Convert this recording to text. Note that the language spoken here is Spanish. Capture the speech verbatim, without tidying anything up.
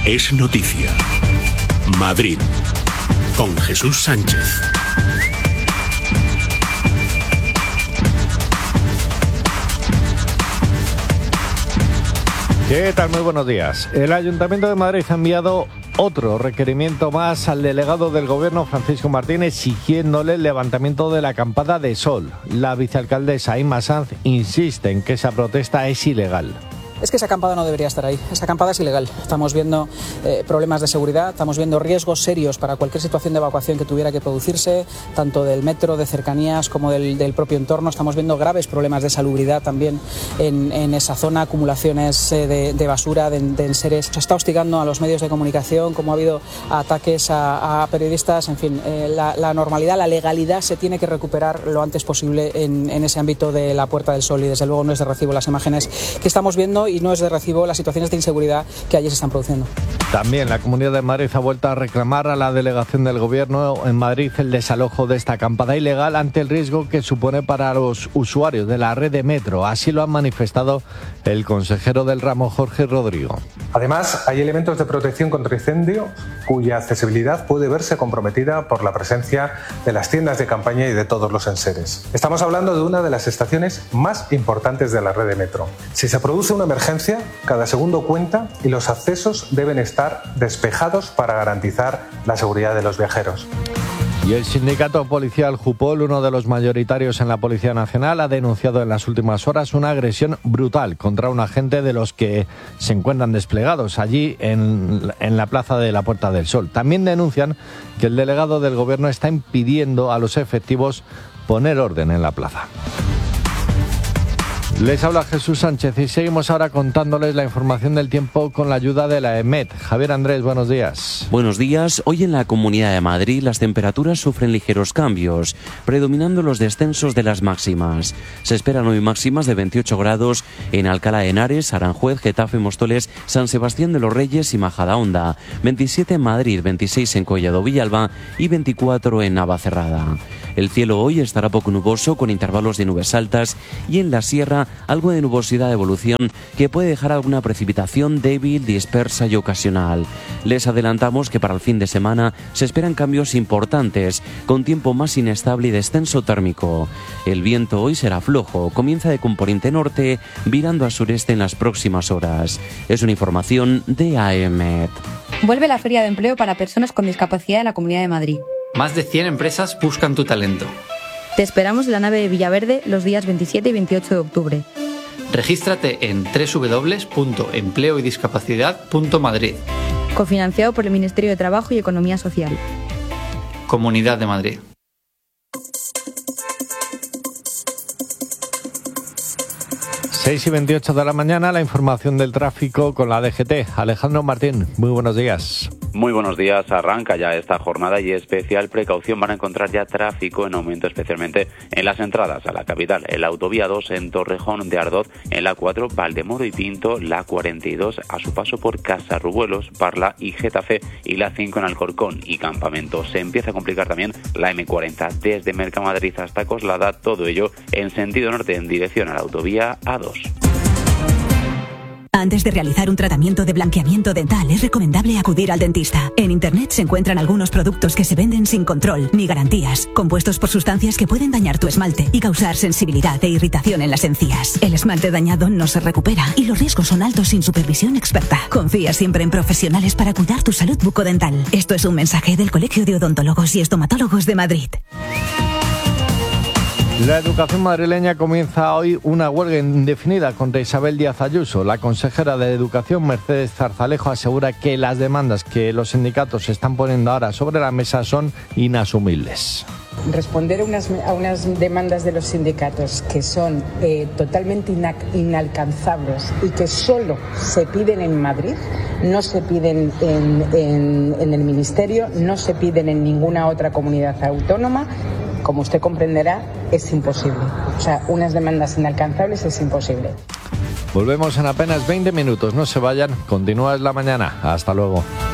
es noticia. Madrid, con Jesús Sánchez. ¿Qué tal? Muy buenos días. El Ayuntamiento de Madrid ha enviado otro requerimiento más al delegado del Gobierno, Francisco Martín, exigiéndole el levantamiento de la acampada de sol. La vicealcaldesa Inma Sanz insiste en que esa protesta es ilegal. Es que esa acampada no debería estar ahí. Esa acampada es ilegal. Estamos viendo eh, problemas de seguridad, estamos viendo riesgos serios para cualquier situación de evacuación que tuviera que producirse, tanto del metro, de cercanías, como del, del propio entorno. Estamos viendo graves problemas de salubridad también en, en esa zona, acumulaciones eh, de, de basura, de, de enseres. Se está hostigando a los medios de comunicación, como ha habido ataques a, a periodistas. En fin, eh, la, la normalidad, la legalidad se tiene que recuperar lo antes posible en, en ese ámbito de la Puerta del Sol, y desde luego no es de recibo las imágenes que estamos viendo y no es de recibo las situaciones de inseguridad que allí se están produciendo. También la Comunidad de Madrid ha vuelto a reclamar a la delegación del Gobierno en Madrid el desalojo de esta acampada ilegal ante el riesgo que supone para los usuarios de la red de metro. Así lo ha manifestado el consejero del ramo, Jorge Rodrigo. Además, hay elementos de protección contra incendio cuya accesibilidad puede verse comprometida por la presencia de las tiendas de campaña y de todos los enseres. Estamos hablando de una de las estaciones más importantes de la red de metro. Si se produce una emergencia, cada segundo cuenta y los accesos deben estar despejados para garantizar la seguridad de los viajeros. Y el sindicato policial Jupol, uno de los mayoritarios en la Policía Nacional, ha denunciado en las últimas horas una agresión brutal contra un agente de los que se encuentran desplegados allí en, en la plaza de la Puerta del Sol. También denuncian que el delegado del Gobierno está impidiendo a los efectivos poner orden en la plaza. Les habla Jesús Sánchez y seguimos ahora contándoles la información del tiempo con la ayuda de la EMET. Javier Andrés, buenos días. Buenos días. Hoy en la Comunidad de Madrid las temperaturas sufren ligeros cambios, predominando los descensos de las máximas. Se esperan hoy máximas de veintiocho grados en Alcalá de Henares, Aranjuez, Getafe, Móstoles, San Sebastián de los Reyes y Majadahonda, veintisiete en Madrid, veintiséis en Collado Villalba y veinticuatro en Navacerrada. El cielo hoy estará poco nuboso con intervalos de nubes altas y en la sierra algo de nubosidad de evolución que puede dejar alguna precipitación débil, dispersa y ocasional. Les adelantamos que para el fin de semana se esperan cambios importantes, con tiempo más inestable y descenso térmico. El viento hoy será flojo, comienza de componente norte, virando a sureste en las próximas horas. Es una información de A E M E T. Vuelve la Feria de Empleo para Personas con Discapacidad en la Comunidad de Madrid. Más de cien empresas buscan tu talento. Te esperamos en la nave de Villaverde los días veintisiete y veintiocho de octubre. Regístrate en doble u doble u doble u punto empleo y discapacidad punto madrid. Cofinanciado por el Ministerio de Trabajo y Economía Social. Comunidad de Madrid. seis y veintiocho de la mañana, la información del tráfico con la D G T. Alejandro Martín, muy buenos días. Muy buenos días, arranca ya esta jornada y especial precaución van a encontrar ya tráfico en aumento, especialmente en las entradas a la capital, en la autovía dos en Torrejón de Ardoz, en la cuatro Valdemoro y Pinto, la cuarenta y dos a su paso por Casarrubuelos, Parla y Getafe y la cinco en Alcorcón y Campamento. Se empieza a complicar también la eme cuarenta desde Mercamadrid hasta Coslada, todo ello en sentido norte en dirección a la autovía A dos. Antes de realizar un tratamiento de blanqueamiento dental es recomendable acudir al dentista. En Internet se encuentran algunos productos que se venden sin control ni garantías, compuestos por sustancias que pueden dañar tu esmalte y causar sensibilidad e irritación en las encías. El esmalte dañado no se recupera y los riesgos son altos sin supervisión experta. Confía siempre en profesionales para cuidar tu salud bucodental. Esto es un mensaje del Colegio de Odontólogos y Estomatólogos de Madrid. La educación madrileña comienza hoy una huelga indefinida contra Isabel Díaz Ayuso. La consejera de Educación, Mercedes Zarzalejo, asegura que las demandas que los sindicatos están poniendo ahora sobre la mesa son inasumibles. Responder a unas, a unas demandas de los sindicatos que son eh, totalmente ina- inalcanzables y que solo se piden en Madrid, no se piden en, en, en el Ministerio, no se piden en ninguna otra comunidad autónoma. Como usted comprenderá, es imposible. O sea, unas demandas inalcanzables es imposible. Volvemos en apenas veinte minutos. No se vayan. Continúa la mañana. Hasta luego.